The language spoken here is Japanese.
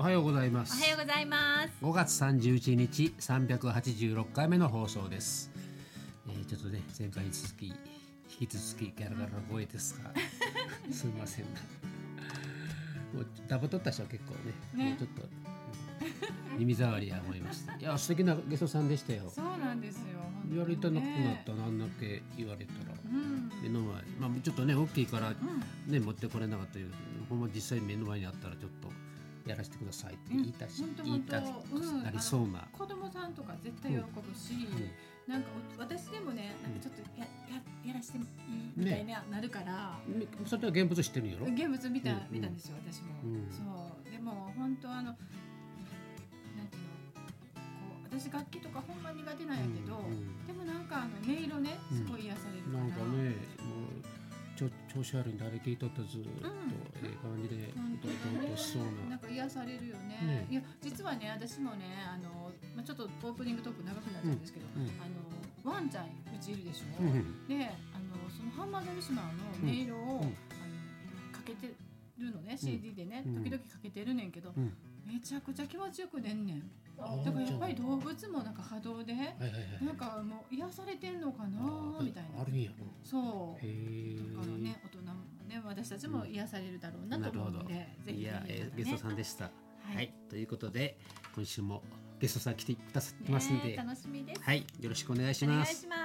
おはようございます。 おはようございます。 5月31日386回目の放送です。ちょっとね前回に続き引き続きギャラガラの声ですがすみませんもうダブ取った人は結構ねもうちょっと耳障りは思いました。いや素敵なゲストさんでしたよ。 そうなんですよ。 やりたなくなったなんだけ言われたら、目の前、ちょっとね大きいからね、持ってこれなかったけど、ほんま実際目の前にあったらちょっとやらせてくださいって言いたし、言いたなりそうな。 子供さんとか絶対喜ぶし、なんか私でもね、なんかちょっとやらしていいみたいななるから。 それは現物知ってるんやろ？ 現物見たんですよ私も。そうでも本当なんていうの、私楽器とかほんま苦手なんやけど、でもなんか音色ねすごい癒されるから。 なんかね、もう調子悪いんであれ聞いとったずっと感じで歌しそうな。 なんか癒されるよね。いや実はね私もねちょっとオープニングトーク長くなっちゃうんですけど、ワンちゃんうちいるでしょ。でそのハンマードルシマーの音色をかけてるのね、CD でね時々かけてるねんけど、めちゃくちゃ気持ちよく出んねん。だからやっぱり動物もなんか波動でなんかもう癒されてんのかなみたいな。 あるんやろ。 そう。だからね大人もね私たちも癒されるだろうなと思うので、ぜひいやゲストさんでした。はい、ということで今週もゲストさん来てくださってますんで、 楽しみです。 はい、よろしくお願いします。